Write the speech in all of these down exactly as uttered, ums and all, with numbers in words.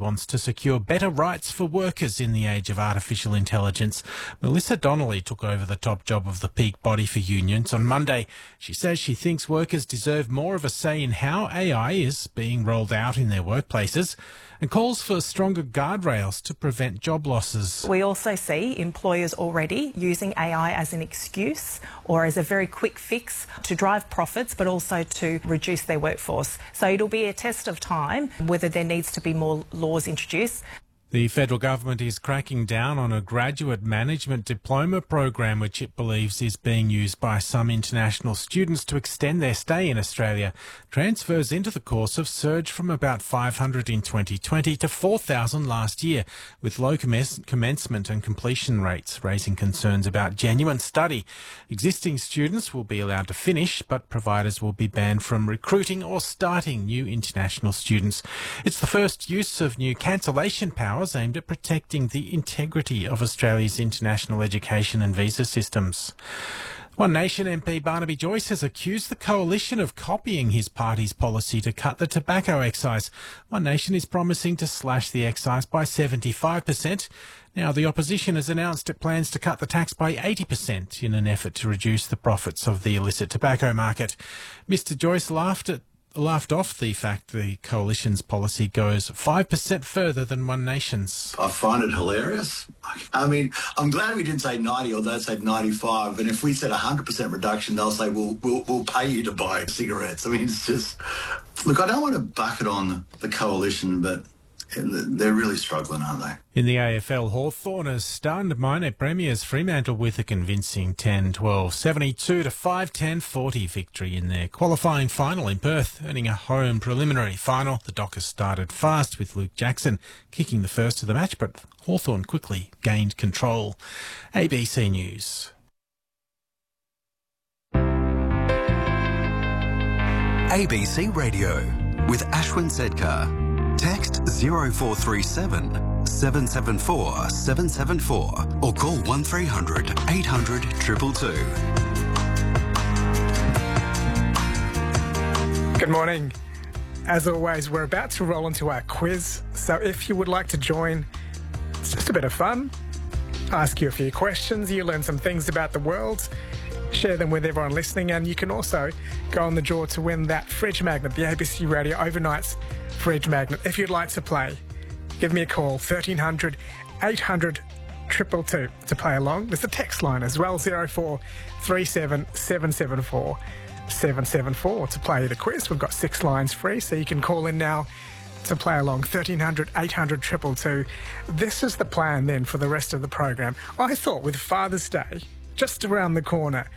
wants to secure better rights for workers in the age of artificial intelligence. Melissa Donnelly took over the top job of the peak body for unions on Monday. She says she thinks workers deserve more of a say in how A I is being rolled out in their workplaces, and calls for stronger guardrails to prevent job losses. We also see employers already using A I as an excuse or as a very quick fix to drive profits, but also to reduce their workforce. So it'll be a test of time whether there needs to be more laws introduced. The federal government is cracking down on a graduate management diploma program which it believes is being used by some international students to extend their stay in Australia. Transfers into the course have surged from about five hundred in twenty twenty to four thousand last year, with low commencement and completion rates raising concerns about genuine study. Existing students will be allowed to finish, but providers will be banned from recruiting or starting new international students. It's the first use of new cancellation powers aimed at protecting the integrity of Australia's international education and visa systems. One Nation M P Barnaby Joyce has accused the coalition of copying his party's policy to cut the tobacco excise. One Nation is promising to slash the excise by seventy-five percent. Now, the opposition has announced it plans to cut the tax by eighty percent in an effort to reduce the profits of the illicit tobacco market. Mister Joyce laughed at laughed off the fact the coalition's policy goes five percent further than One Nation's. I find it hilarious. I mean, I'm glad we didn't say ninety, or they said ninety-five. And if we said one hundred percent reduction, they'll say, we'll, we'll, we'll pay you to buy cigarettes. I mean, it's just... Look, I don't want to bucket on the coalition, but they're really struggling, aren't they? In the A F L, Hawthorn has stunned minor premiers Fremantle with a convincing ten twelve seventy-two to five ten forty victory in their qualifying final in Perth, earning a home preliminary final. The Dockers started fast with Luke Jackson kicking the first of the match, but Hawthorn quickly gained control. A B C News. A B C Radio with Ashwin Sedkar. Text zero four three seven, seven seven four, seven seven four or call one three hundred, eight hundred, two two two. Good morning. As always, we're about to roll into our quiz, so if you would like to join, it's just a bit of fun. Ask you a few questions, you learn some things about the world, share them with everyone listening, and you can also go on the draw to win that fridge magnet, the A B C Radio Overnight's fridge magnet. If you'd like to play, give me a call, thirteen hundred, eight hundred, two two two to play along. There's a text line as well, zero four three seven, seven seven four, seven seven four to play the quiz. We've got six lines free, so you can call in now to play along, thirteen hundred, eight hundred, two two two. This is the plan then for the rest of the program. I thought with Father's Day just around the corner,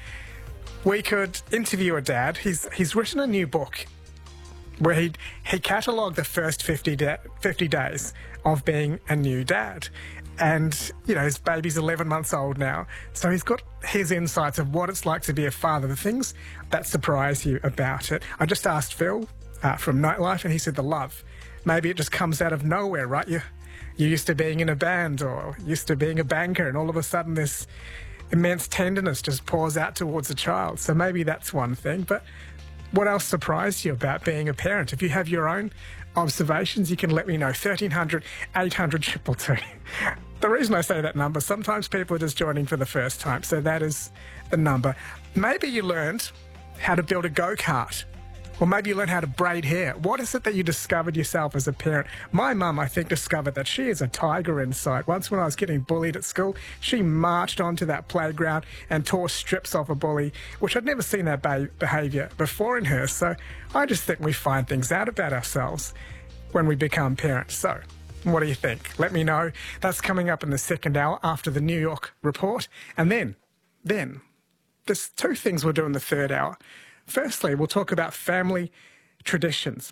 we could interview a dad. He's he's written a new book where he he catalogued the first fifty, da- fifty days of being a new dad. And, you know, his baby's eleven months old now. So he's got his insights of what it's like to be a father, the things that surprise you about it. I just asked Phil uh, from Nightlife, and he said the love. Maybe it just comes out of nowhere, right? You, you're used to being in a band or used to being a banker, and all of a sudden this immense tenderness just pours out towards a child. So maybe that's one thing. But what else surprised you about being a parent? If you have your own observations, you can let me know. thirteen hundred, eight hundred, two two two. The reason I say that number, sometimes people are just joining for the first time, so that is the number. Maybe you learned how to build a go-kart. Or maybe you learned how to braid hair. What is it that you discovered yourself as a parent? My mum, I think, discovered that she is a tiger inside. Once when I was getting bullied at school, she marched onto that playground and tore strips off a bully, which I'd never seen that ba- behaviour before in her. So I just think we find things out about ourselves when we become parents. So what do you think? Let me know. That's coming up in the second hour after the New York report. And then, then, there's two things we'll do in the third hour. Firstly, we'll talk about family traditions.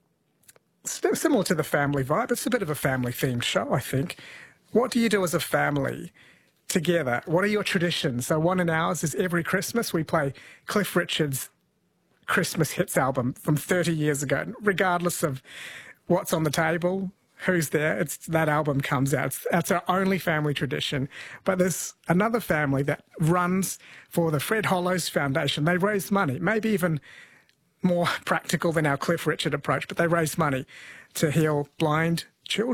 Similar to the family vibe, it's a bit of a family-themed show, I think. What do you do as a family together? What are your traditions? So one in ours is every Christmas we play Cliff Richard's Christmas hits album from thirty years ago. Regardless of what's on the table, who's there, it's that album comes out. It's, that's our only family tradition. But there's another family that runs for the Fred Hollows Foundation. They raise money, maybe even more practical than our Cliff Richard approach, but they raise money to heal blind children.